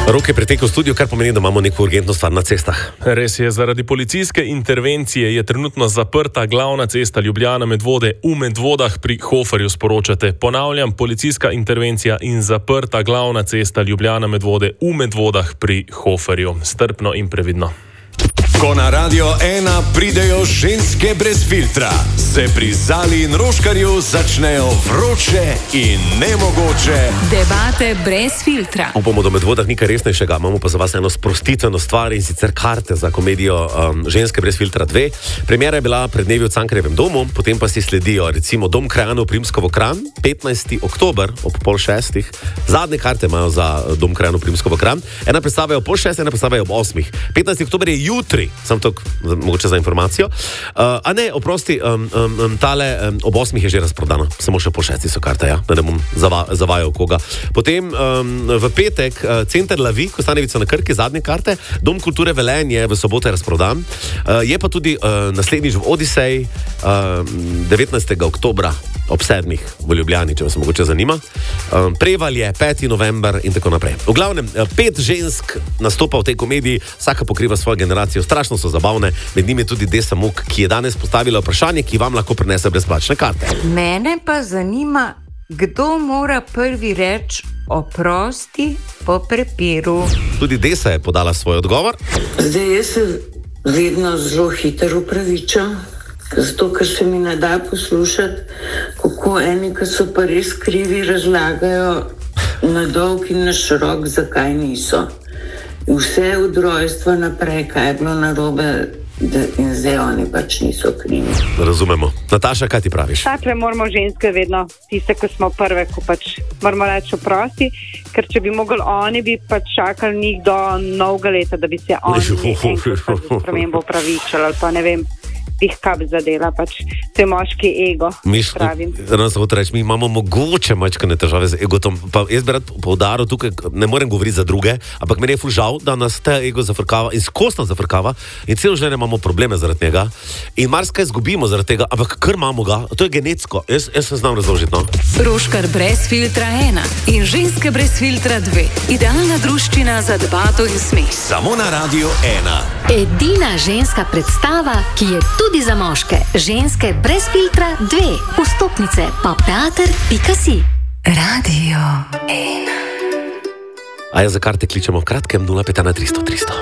Rok je pretekel v studiu, kar pomeni, da imamo neko urgentno stvar na cestah. Res je, zaradi policijske intervencije je trenutno zaprta glavna cesta Ljubljana-Medvode v Medvodah pri Hoferju, sporočate. Ponavljam, policijska intervencija in zaprta glavna cesta Ljubljana-Medvode v Medvodah pri Hoferju. Strpno in previdno. Ko na Radio 1 pridejo ženske brez filtra, se pri Zali in Roškarju začnejo vroče in nemogoče debate brez filtra. Upamo, da v Medvodah nekaj resnejšega, imamo pa za vas eno sprostitveno stvar in sicer karte za komedijo Ženske brez filtra 2. Premiera je bila pred dnevi v Cankarjevem domu, potem pa si sledijo recimo Dom krajanov Primskovo Kranj, 15. oktober ob 5:30. Zadnje karte imajo za Dom krajanov Primskovo Kranj. Ena predstava je ob 5:30, ena predstava je ob 8. 15. oktober je jutri. Sam to, mogoče za informacijo. A ne, oprosti, tale ob 8 je že razprodano. Samo še po 6 so karte, ja? Da ne bom zavajal koga. Potem v petek Center Lavi, Kostanjevica na Krki, zadnje karte. Dom kulture Velenje v soboto je razprodan. Je pa tudi naslednjič v Odiseji 19. oktobra ob 7. v Ljubljani, če vas mogoče zanima. Prevalje, 5. november in tako naprej. V glavnem, 5 žensk nastopa v tej komediji, vsaka pokriva svojo generacijo, strašno so zabavne, med njimi je tudi Desa Muk, ki je danes postavila vprašanje, ki vam lahko prinese brezplačne karte. Mene pa zanima, kdo mora prvi reči oprosti po prepiru. Tudi Desa je podala svoj odgovor. Zdaj, jaz se vedno zelo hitro upravičam, zato ker se mi ne da poslušati, kako eni, ki so pa res krivi, razlagajo na dolg in na širok, zakaj niso. Vse od rojstva naprej, kaj je bilo narobe, in zdaj oni pač niso krivi. Razumemo. Nataša, kaj ti praviš? Takle moramo ženske vedno, tiste, ko smo prve, ko pač moramo reči oprosti, ker če bi mogli oni, bi pač čakali njih do novega leta, da bi se oni nekaj spremembo upravičali, ali pa ne vem, jih kap zadela, pač to je moški ego, pravim. Mi imamo mogoče mačkane težave z egotom, pa jaz bi rad poudaril tukaj, ne morem govoriti za druge, ampak meni je ful žal, da nas te ego zafrkava in skost nas zafrkava in celo življenje imamo probleme zaradi njega in marsikaj izgubimo zaradi tega, ampak kar imamo ga, to je genetsko, jaz se znam razložiti, no. Roškar brez filtra 1 in Ženske brez filtra 2. Idealna druščina za debato in smeh. samo na Radio 1. Edina ženska predstava, ki je tudi za moške. Ženske brez filtra 2. Vstopnice pa teater.si. Radio 1. A ja, za karte kličemo v kratkem 051 300 300.